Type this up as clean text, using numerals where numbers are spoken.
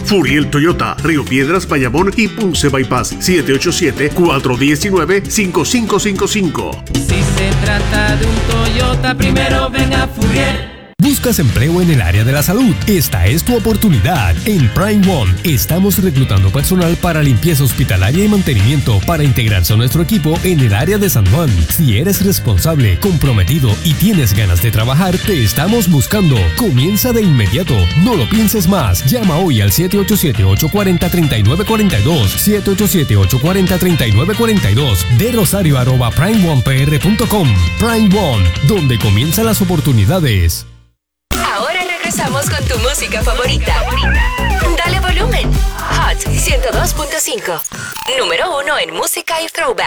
Furiel Toyota, Río Piedras, Bayamón y Ponce Bypass. 787-419-5555. Si se trata de un Toyota, primero ven a Furiel. ¿Buscas empleo en el área de la salud? Esta es tu oportunidad. En Prime One estamos reclutando personal para limpieza hospitalaria y mantenimiento para integrarse a nuestro equipo en el área de San Juan. Si eres responsable, comprometido y tienes ganas de trabajar, te estamos buscando. Comienza de inmediato. No lo pienses más. Llama hoy al 787-840-3942. 787-840-3942. De rosario@primeonepr.com. Prime One, donde comienzan las oportunidades. Ahora regresamos con tu música favorita. Dale volumen. Hot 102.5. Número 1 en música y throwback.